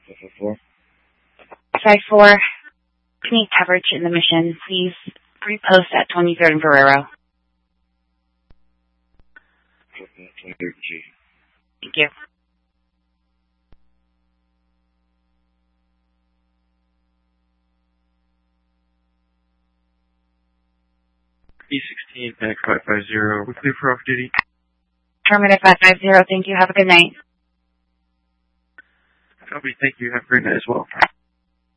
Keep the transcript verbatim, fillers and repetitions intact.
five four. five four. Need coverage in the mission. Please repost at twenty-third and Guerrero. twenty-third G. Thank you. E sixteen, back five five zero. We're clear for off duty. Terminator five five zero. Thank you. Have a good night. Copy. Thank you. Have a great night as well.